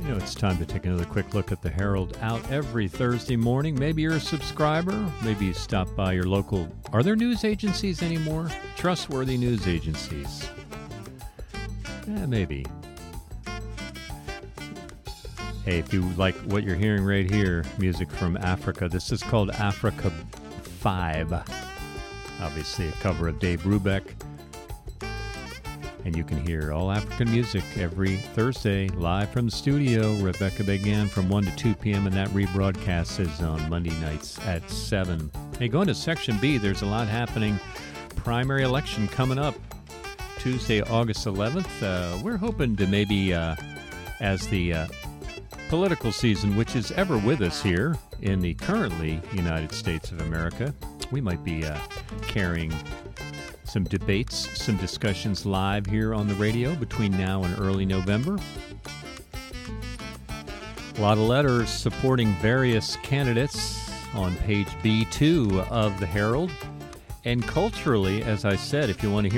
You know, it's time to take another quick look at the Herald, out every Thursday morning. Maybe you're a subscriber. Maybe you stop by your local... Are there news agencies anymore? Trustworthy news agencies. Maybe. Hey, if you like what you're hearing right here, music from Africa, this is called Africa 5. Obviously a cover of Dave Brubeck. And you can hear all African music every Thursday live from the studio. Rebecca Began from 1 to 2 p.m. and that rebroadcast is on Monday nights at 7. Hey, going to Section B, there's a lot happening. Primary election coming up Tuesday, August 11th. We're hoping to maybe, as the political season, which is ever with us here in the currently United States of America, we might be carrying some debates, some discussions live here on the radio between now and early November. A lot of letters supporting various candidates on page B2 of the Herald. And culturally, as I said, if you want to hear